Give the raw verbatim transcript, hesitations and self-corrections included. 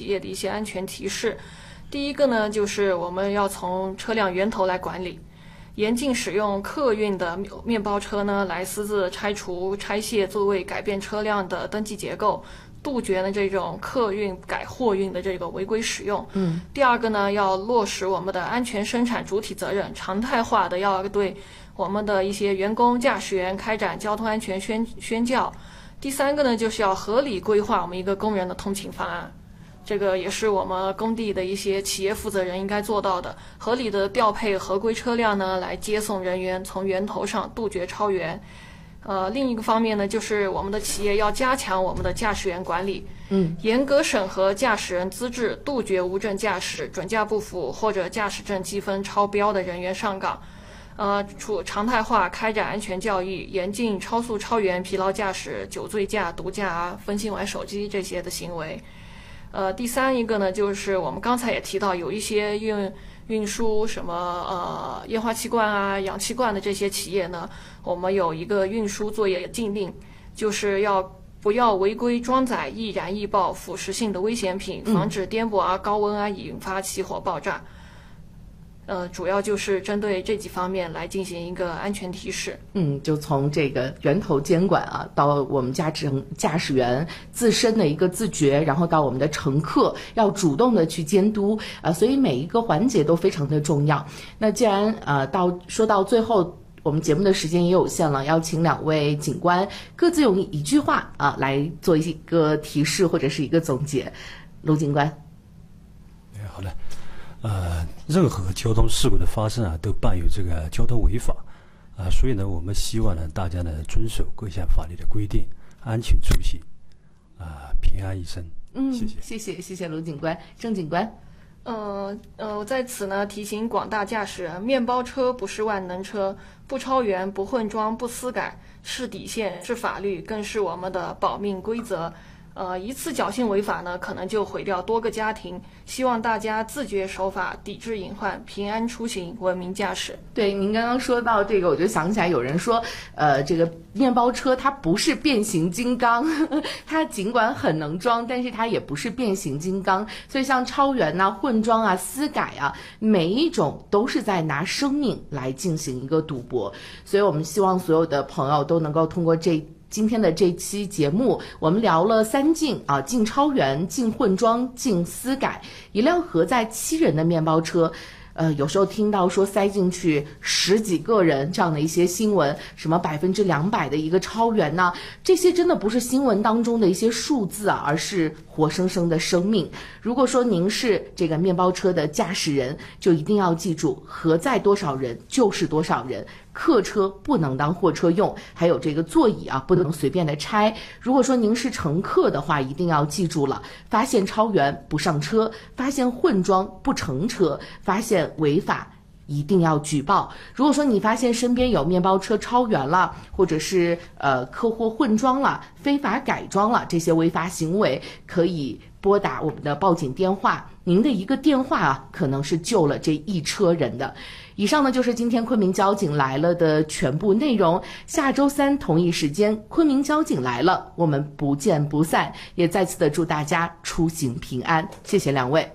企业的一些安全提示。第一个呢，就是我们要从车辆源头来管理，严禁使用客运的面包车呢来私自拆除、拆卸座位、改变车辆的登记结构，杜绝呢这种客运改货运的这个违规使用。 嗯。 第二个呢，要落实我们的安全生产主体责任，常态化的要对我们的一些员工、驾驶员开展交通安全宣宣教。第三个呢，就是要合理规划我们一个工人的通勤方案。这个也是我们工地的一些企业负责人应该做到的，合理的调配合规车辆呢，来接送人员从源头上杜绝超员。呃，另一个方面呢，就是我们的企业要加强我们的驾驶员管理， 嗯， 严格审核驾驶人资质，杜绝无证驾驶、准驾不符或者驾驶证积分超标的人员上岗。呃，处常态化开展安全教育，严禁超速、超员、疲劳驾驶、酒醉驾、毒驾啊、分心玩手机这些的行为。呃，第三一个呢，就是我们刚才也提到，有一些运运输什么呃烟花气罐啊、氧气罐的这些企业呢，我们有一个运输作业禁令，就是要不要违规装载易燃易爆腐蚀性的危险品，防止颠簸啊、高温啊引发起火爆炸。呃，主要就是针对这几方面来进行一个安全提示。 嗯，就从这个源头监管啊，到我们驾驶驾驶员自身的一个自觉，然后到我们的乘客要主动的去监督啊、呃，所以每一个环节都非常的重要。那既然呃到说到最后，我们节目的时间也有限了，要请两位警官各自用一句话啊来做一个提示或者是一个总结。卢警官。 哎，好的。呃，任何交通事故的发生啊，都伴有这个交通违法啊，所以呢，我们希望呢，大家呢遵守各项法律的规定，安全出行，啊，平安一生。 嗯， 谢谢， 谢谢，谢谢卢警官，郑警官。 呃呃，在此呢提醒广大驾驶人，面包车不是万能车，不超员、不混装、不私改是底线，是法律，更是我们的保命规则。呃，一次侥幸违法呢，可能就毁掉多个家庭。希望大家自觉守法，抵制隐患，平安出行，文明驾驶。 对，您刚刚说到这个，我就想起来有人说，呃，这个面包车它不是变形金刚，呵呵，它尽管很能装，但是它也不是变形金刚。所以像超员啊、混装啊、私改啊，每一种都是在拿生命来进行一个赌博。所以我们希望所有的朋友都能够通过这。今天的这期节目，我们聊了三禁啊，禁超员、禁混装、禁私改。一辆荷载七人的面包车，呃，有时候听到说塞进去十几个人这样的一些新闻，什么百分之两百的一个超员呐，这些真的不是新闻当中的一些数字啊，而是活生生的生命。如果说您是这个面包车的驾驶人，就一定要记住，荷载多少人就是多少人。客车不能当货车用，还有这个座椅啊，不能随便的拆。如果说您是乘客的话，一定要记住了，发现超员不上车，发现混装不乘车，发现违法一定要举报。如果说你发现身边有面包车超员了，或者是呃客货混装了、非法改装了，这些违法行为，可以拨打我们的报警电话。您的一个电话啊，可能是救了这一车人的。以上呢就是今天昆明交警来了的全部内容。下周三同一时间，昆明交警来了，我们不见不散。也再次的祝大家出行平安，谢谢两位。